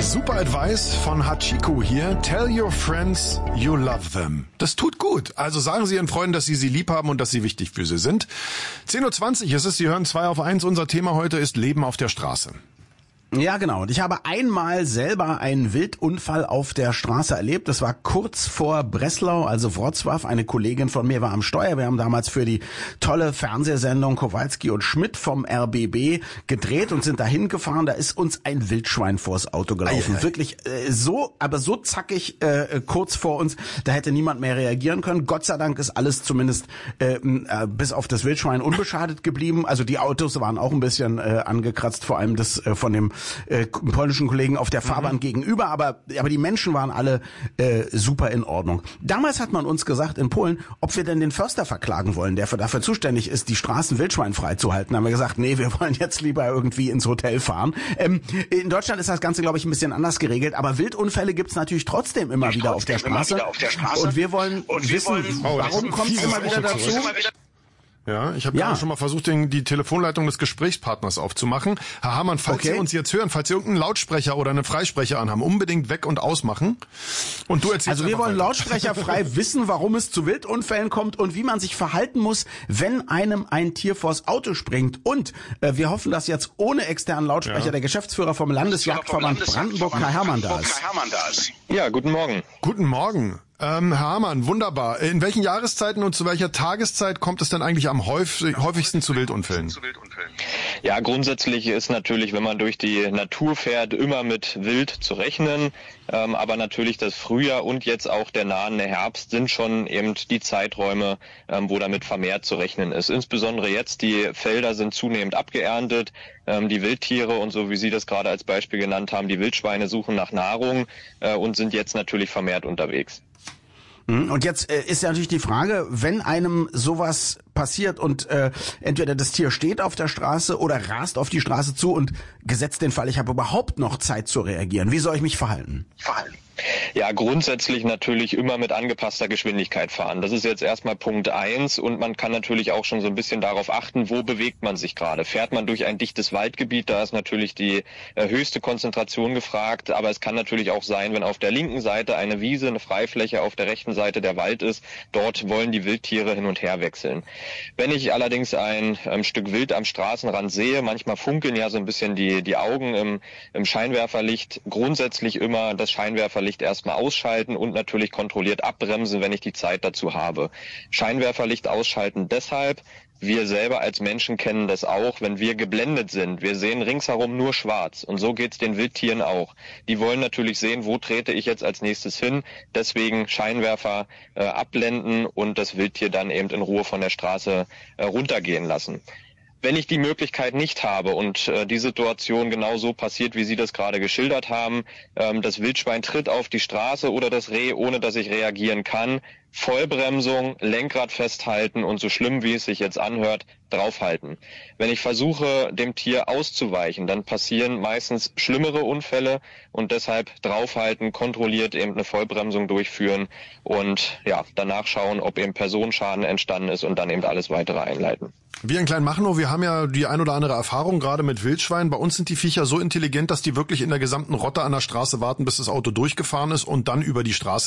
Super Advice von Hachiko hier. Tell your friends you love them. Das tut gut. Also sagen Sie Ihren Freunden, dass Sie sie lieb haben und dass Sie wichtig für sie sind. 10:20 Uhr ist es. Sie hören 2 auf 1. Unser Thema heute ist Leben auf der Straße. Ja, genau. Und ich habe einmal selber einen Wildunfall auf der Straße erlebt. Das war kurz vor Breslau, also Wrocław. Eine Kollegin von mir war am Steuer. Wir haben damals für die tolle Fernsehsendung Kowalski und Schmidt vom RBB gedreht und sind dahin gefahren. Da ist uns ein Wildschwein vors Auto gelaufen. Wirklich so zackig kurz vor uns. Da hätte niemand mehr reagieren können. Gott sei Dank ist alles zumindest bis auf das Wildschwein unbeschadet geblieben. Also die Autos waren auch ein bisschen angekratzt, vor allem das von dem polnischen Kollegen auf der Fahrbahn gegenüber, aber die Menschen waren alle super in Ordnung. Damals hat man uns gesagt in Polen, ob wir denn den Förster verklagen wollen, der dafür zuständig ist, die Straßen wildschweinfrei zu halten. Da haben wir gesagt, nee, wir wollen jetzt lieber irgendwie ins Hotel fahren. In Deutschland ist das Ganze, glaube ich, ein bisschen anders geregelt, aber Wildunfälle gibt's natürlich trotzdem immer wieder auf der Straße. Und wir wollen wissen, warum kommt es immer wieder dazu? Ja, ich habe gerade schon mal versucht, die Telefonleitung des Gesprächspartners aufzumachen. Herr Hamann, falls Sie uns jetzt hören, falls Sie irgendeinen Lautsprecher oder einen Freisprecher anhaben, unbedingt weg und ausmachen. Und du erzählst Also wir wollen lautsprecherfrei wissen, warum es zu Wildunfällen kommt und wie man sich verhalten muss, wenn einem ein Tier vors Auto springt. Und wir hoffen, dass jetzt ohne externen Lautsprecher der Geschäftsführer vom Landesjagdverband Brandenburg, Herr Herrmann, da ist. Ja, guten Morgen. Guten Morgen. Herr Hamann, wunderbar. In welchen Jahreszeiten und zu welcher Tageszeit kommt es denn eigentlich am häufigsten zu Wildunfällen? Ja, grundsätzlich ist natürlich, wenn man durch die Natur fährt, immer mit Wild zu rechnen. Aber natürlich das Frühjahr und jetzt auch der nahende Herbst sind schon eben die Zeiträume, wo damit vermehrt zu rechnen ist. Insbesondere jetzt, die Felder sind zunehmend abgeerntet. Die Wildtiere und so wie Sie das gerade als Beispiel genannt haben, die Wildschweine suchen nach Nahrung und sind jetzt natürlich vermehrt unterwegs. Und jetzt ist ja natürlich die Frage, wenn einem sowas passiert und entweder das Tier steht auf der Straße oder rast auf die Straße zu und gesetzt den Fall, ich habe überhaupt noch Zeit zu reagieren. Wie soll ich mich verhalten? Ja, grundsätzlich natürlich immer mit angepasster Geschwindigkeit fahren. Das ist jetzt erstmal Punkt 1 und man kann natürlich auch schon so ein bisschen darauf achten, wo bewegt man sich gerade. Fährt man durch ein dichtes Waldgebiet, da ist natürlich die höchste Konzentration gefragt, aber es kann natürlich auch sein, wenn auf der linken Seite eine Wiese, eine Freifläche, auf der rechten Seite der Wald ist, dort wollen die Wildtiere hin und her wechseln. Wenn ich allerdings ein Stück Wild am Straßenrand sehe, manchmal funkeln ja so ein bisschen die Augen im Scheinwerferlicht, grundsätzlich immer das Scheinwerferlicht erstmal ausschalten und natürlich kontrolliert abbremsen, wenn ich die Zeit dazu habe. Scheinwerferlicht ausschalten deshalb, wir selber als Menschen kennen das auch, wenn wir geblendet sind. Wir sehen ringsherum nur schwarz und so geht's den Wildtieren auch. Die wollen natürlich sehen, wo trete ich jetzt als nächstes hin. Deswegen Scheinwerfer abblenden und das Wildtier dann eben in Ruhe von der Straße runtergehen lassen. Wenn ich die Möglichkeit nicht habe und die Situation genau so passiert, wie Sie das gerade geschildert haben, das Wildschwein tritt auf die Straße oder das Reh, ohne dass ich reagieren kann, Vollbremsung, Lenkrad festhalten und so schlimm, wie es sich jetzt anhört, draufhalten. Wenn ich versuche, dem Tier auszuweichen, dann passieren meistens schlimmere Unfälle und deshalb draufhalten, kontrolliert eben eine Vollbremsung durchführen und ja, danach schauen, ob eben Personenschaden entstanden ist und dann eben alles weitere einleiten. Wir in Kleinmachnow, wir haben ja die ein oder andere Erfahrung gerade mit Wildschweinen. Bei uns sind die Viecher so intelligent, dass die wirklich in der gesamten Rotte an der Straße warten, bis das Auto durchgefahren ist und dann über die Straße